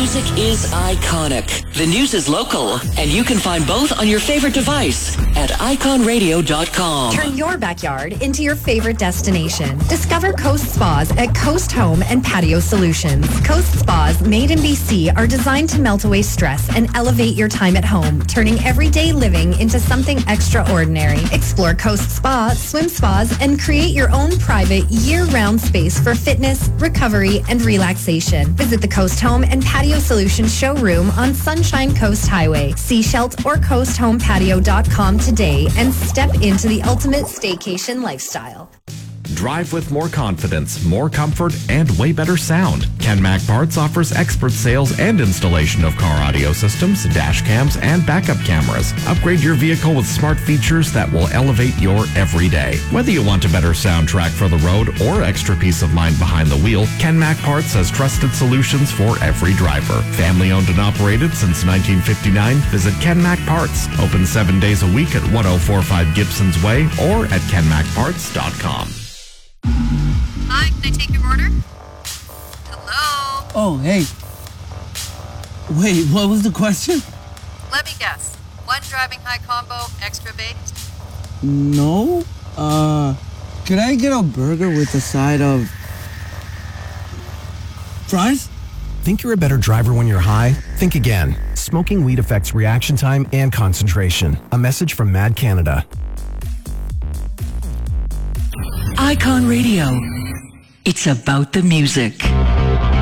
music is iconic. The news is local, and you can find both on your favorite device at iconradio.com. Turn your backyard into your favorite destination. Discover Coast Spas at Coast Home and Patio Solutions. Coast Spas, made in BC, are designed to melt away stress and elevate your time at home, turning everyday living into something extraordinary. Explore Coast Spa, swim spas, and create your own private year-round space for fitness, recovery, and relaxation. Visit the Coast Home and Patio Solutions showroom on Sunshine Coast Highway. See Shelt or coasthomepatio.com today and step into the ultimate staycation lifestyle. Drive with more confidence, more comfort, and way better sound. Kenmac Parts offers expert sales and installation of car audio systems, dash cams, and backup cameras. Upgrade your vehicle with smart features that will elevate your everyday. Whether you want a better soundtrack for the road or extra peace of mind behind the wheel, Kenmac Parts has trusted solutions for every driver. Family owned and operated since 1959, visit Kenmac Parts. Open 7 days a week at 1045 Gibson's Way or at kenmacparts.com. Hi, can I take your order? Hello? Oh, hey. Wait, what was the question? Let me guess. One driving high combo, extra baked? No. Could I get a burger with a side of fries? Think you're a better driver when you're high? Think again. Smoking weed affects reaction time and concentration. A message from Mad Canada. Icon Radio. It's about the music.